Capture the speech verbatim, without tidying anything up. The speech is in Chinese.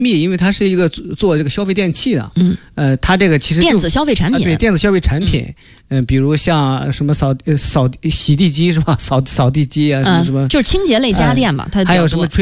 密，因为它是一个做做这个消费电器的， 嗯， 呃，它这个其实电子消费产品， 啊、对电子消费产品，嗯、呃，比如像什么扫扫洗地机是吧？扫扫地机啊，什么什么， 呃、就是清洁类家电吧，呃、它还有什么。